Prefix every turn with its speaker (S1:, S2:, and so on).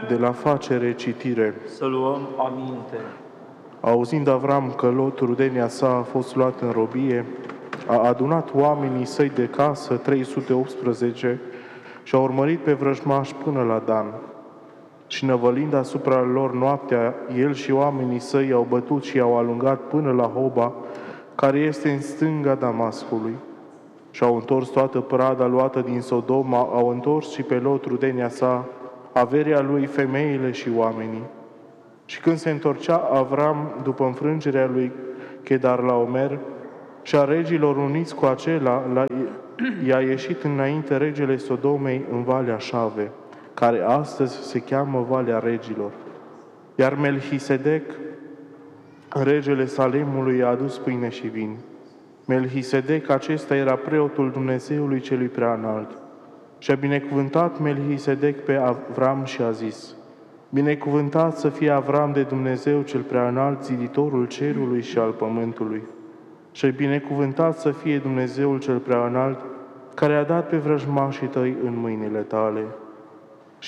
S1: De la facere citire.
S2: Să luăm aminte.
S1: Auzind Avram că Lot, rudenia sa, a fost luat în robie, a adunat oamenii săi de casă, 318, și a urmărit pe vrăjmași până la Dan. Și năvălind asupra lor noaptea, el și oamenii săi i-au bătut și i-au alungat până la Hoba, care este în stânga Damascului. Și-au întors toată prada luată din Sodoma, au întors și pe Lot, rudenia sa, averea lui, femeile și oamenii. Și când se întorcea Avram după înfrângerea lui Chedorlaomer și a regilor uniți cu acela, i-a ieșit înainte regele Sodomei în Valea Șave, care astăzi se cheamă Valea Regilor. Iar Melchisedec, regele Salemului, i-a adus pâine și vin. Melchisedec acesta era preotul Dumnezeului celui preanalt. Și a binecuvântat Melchisedec pe Avram și a zis: Binecuvântat să fie Avram de Dumnezeu cel preanalt, ziditorul cerului și al pământului. Și binecuvântat să fie Dumnezeul cel preanalt, care a dat pe vrăjmașii tăi în mâinile tale.